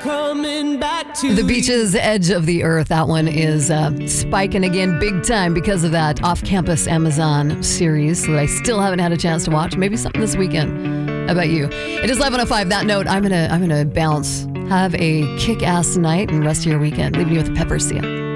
coming back to The Beaches, Edge of the Earth. That one is spiking again big time because of that off-campus Amazon series that I still haven't had a chance to watch. Maybe something this weekend. How about you? It is 11:05. That note, I'm gonna bounce. Have a kick-ass night and rest of your weekend. Leaving you with the Peppers. See ya.